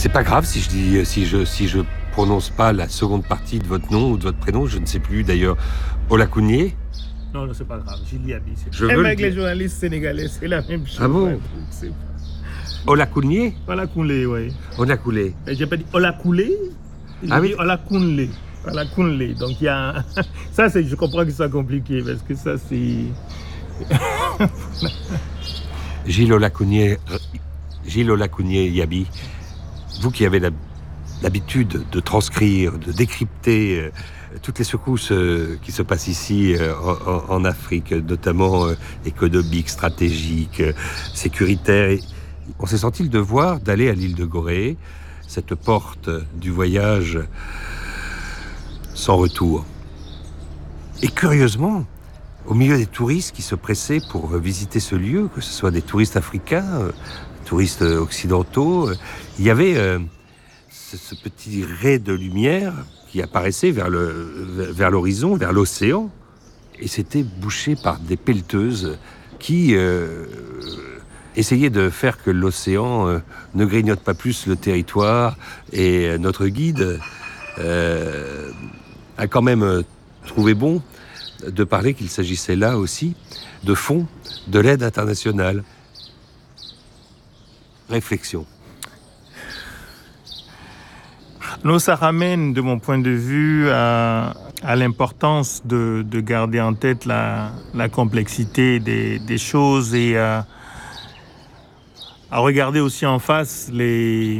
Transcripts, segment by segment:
C'est pas grave si je prononce pas la seconde partie de votre nom ou de votre prénom, je ne sais plus d'ailleurs. Olakounié? Non, c'est pas grave. Gilles Yabi. Avec les journalistes sénégalais, c'est la même chose. Ah bon? Olakounié? Olakounlé, oui. Olakoulé. J'ai pas dit Olakoulé, j'ai dit Olakounlé. Olakounlé. Donc il y a ça, je comprends que c'est compliqué parce que ça c'est Gilles Olakounié Yabi, vous qui avez l'habitude de transcrire, de décrypter toutes les secousses qui se passent ici en Afrique, notamment économiques, stratégiques, sécuritaires. On s'est senti le devoir d'aller à l'île de Gorée, cette porte du voyage sans retour. Et curieusement, au milieu des touristes qui se pressaient pour visiter ce lieu, que ce soit des touristes africains, touristes occidentaux, il y avait ce petit ray de lumière qui apparaissait vers l'horizon, vers l'océan, et c'était bouché par des pelleteuses qui essayaient de faire que l'océan ne grignote pas plus le territoire. Et notre guide a quand même trouvé bon de parler qu'il s'agissait là aussi de fonds de l'aide internationale. Réflexion. Nous, ça ramène, de mon point de vue, à l'importance de garder en tête la complexité des choses et à regarder aussi en face les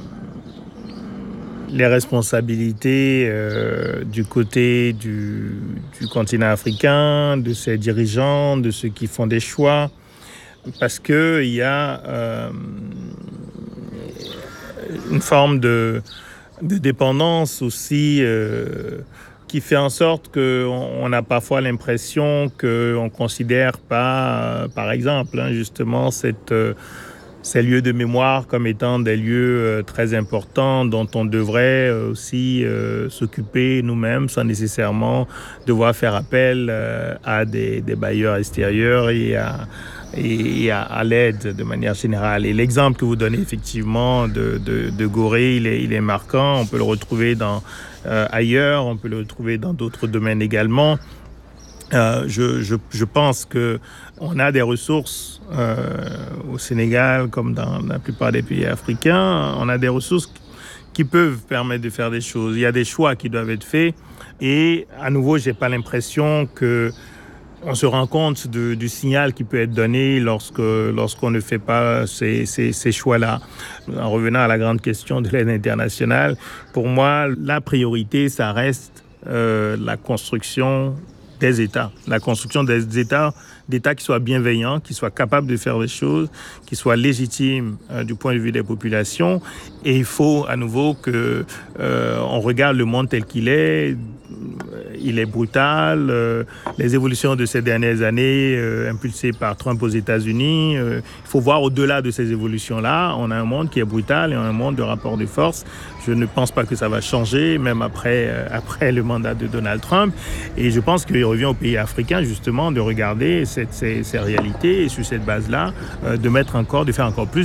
responsabilités du côté du continent africain, de ses dirigeants, de ceux qui font des choix, parce qu'il y a une forme de dépendance aussi qui fait en sorte qu'on a parfois l'impression qu'on ne considère pas, par exemple, justement, ces lieux de mémoire comme étant des lieux très importants dont on devrait aussi s'occuper nous-mêmes sans nécessairement devoir faire appel à des bailleurs extérieurs et à l'aide de manière générale. Et l'exemple que vous donnez effectivement de Gorée, il est marquant. On peut le retrouver ailleurs, on peut le retrouver dans d'autres domaines également. Je pense qu'on a des ressources au Sénégal comme dans la plupart des pays africains. On a des ressources qui peuvent permettre de faire des choses. Il y a des choix qui doivent être faits et à nouveau, j'ai pas l'impression qu'on se rend compte du signal qui peut être donné lorsqu'on ne fait pas ces choix-là. En revenant à la grande question de l'aide internationale, pour moi, la priorité, ça reste la construction des États. La construction des États qui soient bienveillants, qui soient capables de faire des choses, qui soient légitimes du point de vue des populations. Et il faut à nouveau qu'on regarde le monde tel qu'il est. Il est brutal. Les évolutions de ces dernières années, impulsées par Trump aux États-Unis, il faut voir au-delà de ces évolutions-là. On a un monde qui est brutal et un monde de rapport de force. Je ne pense pas que ça va changer, même après le mandat de Donald Trump. Et je pense qu'il revient aux pays africains, justement, de regarder ces réalités et sur cette base-là, de faire encore plus